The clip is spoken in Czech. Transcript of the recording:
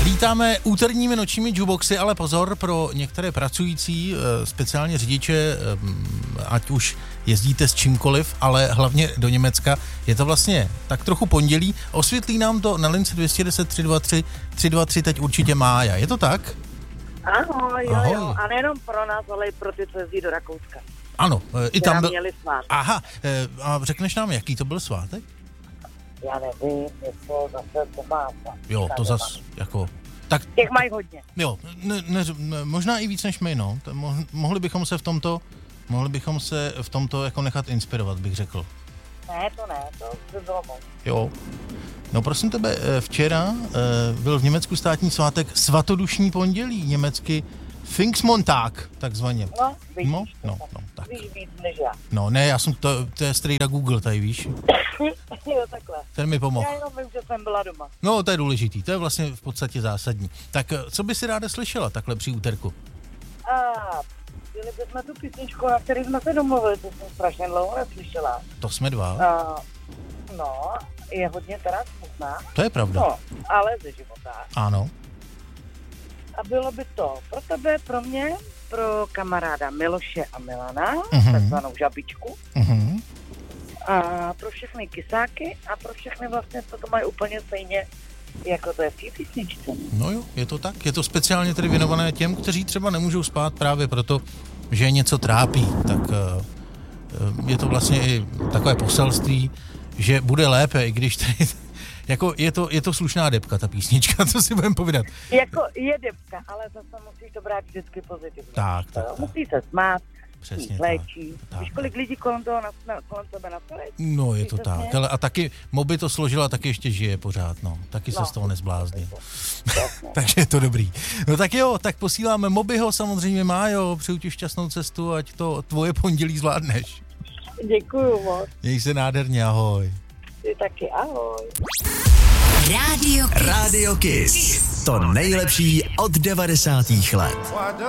Lítáme úterními nočními jukeboxy, ale pozor, pro některé pracující, speciálně řidiče, ať už jezdíte s čímkoliv, ale hlavně do Německa, je to vlastně tak trochu pondělí. Osvětlí nám to na lince 210 323 323 teď určitě Mája. Je to tak? Ahoj, jo. A nejenom pro nás, ale i pro ty, co jezdí do Rakouska. Ano, i tam byl. Měli svátek. Aha, a řekneš nám, jaký to byl svátek? Já nevím, něco zase to má. Jo, to zas jako... Tak, těch mají hodně. Jo, možná i víc než my, no. Mohli bychom se v tomto jako nechat inspirovat, bych řekl. Ne, to by bylo moc. Jo. No prosím tebe, včera byl v Německu státní svátek svatodušní pondělí, německy Pfingstmontag, takzvaně. No, vidíš. No, tak. Víš víc než já. No, ne, já jsem to je strejda Google, tady víš. Jo, takhle. Ten mi pomohl. Já jenom vím, že jsem byla doma. No, to je důležitý, to je vlastně v podstatě zásadní. Tak co by si ráda slyšela takhle při úterku? Chtěli bychom tu písničku, na který jsme se domluvili, to jsem strašně dlouho neslyšela. To jsme dva. No, je hodně teda smutná. To je pravda. No, ale ze života. Ano. A bylo by to pro tebe, pro mě, pro kamaráda Miloše a Milana, takzvanou žabičku. A pro všechny kysáky a pro všechny vlastně, co to mají úplně stejně, jako to je v té písničce. No jo, je to tak. Je to speciálně tedy věnované těm, kteří třeba nemůžou spát právě proto, že je něco trápí. Tak je to vlastně i takové poselství, že bude lépe, i když tady, jako je to slušná debka, ta písnička, co si budeme povídat. Jako je debka, ale zase musíš to brát vždycky pozitivně. Tak. Musíš se smát, přesně léčí. Tak. Víš, kolik lidí kolem sebe na to léčí? No, je to tak. Ale a taky Moby to složila, taky ještě žije pořád, no. Taky se z toho nezbláznil. Takže je to dobrý. No tak jo, tak posíláme Mobyho, samozřejmě Májo, přeju ti šťastnou cestu, ať to tvoje pondělí zvládneš. Děkuju moc. Měj se nádherně, ahoj. Ty taky, ahoj. Radio Kiss. To nejlepší od 90. let.